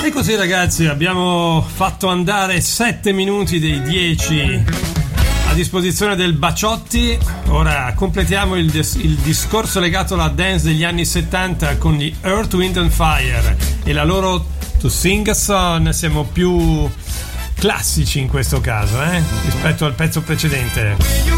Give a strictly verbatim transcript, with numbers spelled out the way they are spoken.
E così ragazzi abbiamo fatto andare sette minuti dei dieci a disposizione del Baciotti. Ora completiamo il, dis- il discorso legato alla dance degli anni settanta con gli Earth, Wind and Fire e la loro To Sing a Song. Siamo più classici in questo caso eh? rispetto al pezzo precedente.